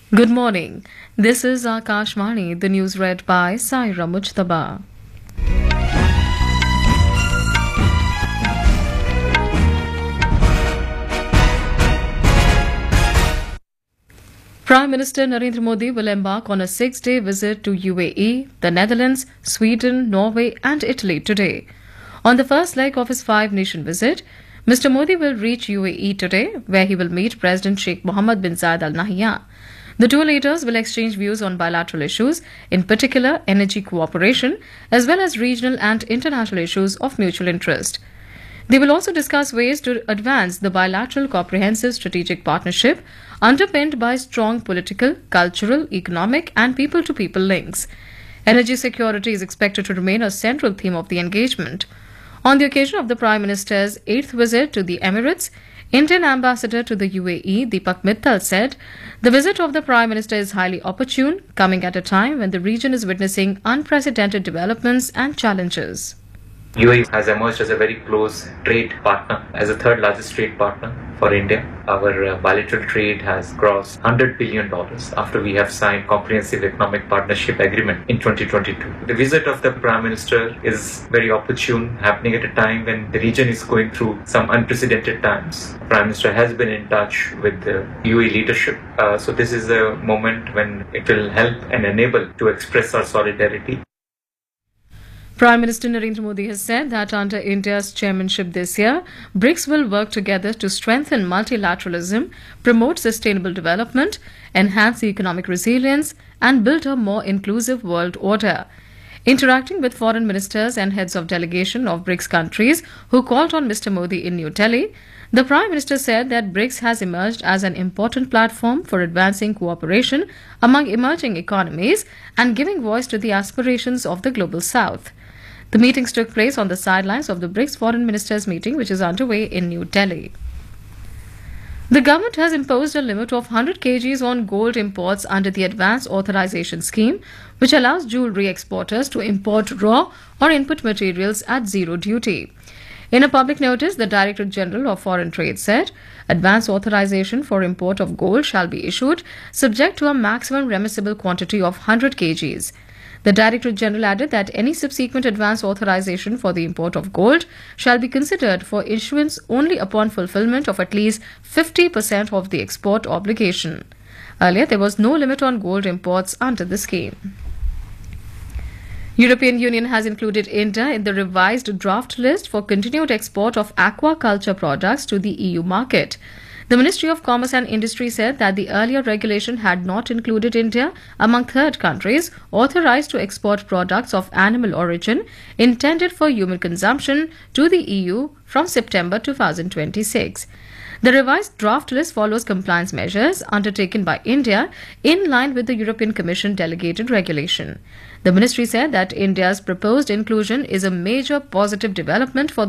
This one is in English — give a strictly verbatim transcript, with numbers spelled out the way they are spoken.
Good morning. This is Akashvani, the news read by Saira Mujtaba. Prime Minister Narendra Modi will embark on a six-day visit to U A E, the Netherlands, Sweden, Norway and Italy today. On the first leg of his five-nation visit, Mister Modi will reach U A E today, where he will meet President Sheikh Mohammed bin Zayed Al Nahyan. The two leaders will exchange views on bilateral issues, in particular energy cooperation, as well as regional and international issues of mutual interest. They will also discuss ways to advance the bilateral comprehensive strategic partnership underpinned by strong political, cultural, economic and people-to-people links. Energy security is expected to remain a central theme of the engagement. On the occasion of the Prime Minister's eighth visit to the Emirates, Indian Ambassador to the U A E, Deepak Mittal, said, "The visit of the Prime Minister is highly opportune, coming at a time when the region is witnessing unprecedented developments and challenges." U A E has emerged as a very close trade partner, as the third largest trade partner for India. Our uh, bilateral trade has crossed one hundred billion dollars after we have signed Comprehensive Economic Partnership Agreement in twenty twenty-two. The visit of the Prime Minister is very opportune, happening at a time when the region is going through some unprecedented times. The Prime Minister has been in touch with the U A E leadership, uh, so this is a moment when it will help and enable to express our solidarity. Prime Minister Narendra Modi has said that under India's chairmanship this year, BRICS will work together to strengthen multilateralism, promote sustainable development, enhance economic resilience, and build a more inclusive world order. Interacting with foreign ministers and heads of delegation of BRICS countries who called on Mister Modi in New Delhi, the Prime Minister said that BRICS has emerged as an important platform for advancing cooperation among emerging economies and giving voice to the aspirations of the global South. The meetings took place on the sidelines of the BRICS Foreign Ministers meeting, which is underway in New Delhi. The government has imposed a limit of one hundred kilograms on gold imports under the Advance Authorization Scheme, which allows jewellery exporters to import raw or input materials at zero duty. In a public notice, the Director General of Foreign Trade said, "Advance authorization for import of gold shall be issued subject to a maximum remissible quantity of one hundred kilograms. The Director General added that any subsequent advance authorization for the import of gold shall be considered for issuance only upon fulfillment of at least fifty percent of the export obligation. Earlier, there was no limit on gold imports under the scheme. European Union has included India in the revised draft list for continued export of aquaculture products to the E U market. The Ministry of Commerce and Industry said that the earlier regulation had not included India among third countries authorized to export products of animal origin intended for human consumption to the E U from September two thousand twenty-six. The revised draft list follows compliance measures undertaken by India in line with the European Commission delegated regulation. The ministry said that India's proposed inclusion is a major positive development for the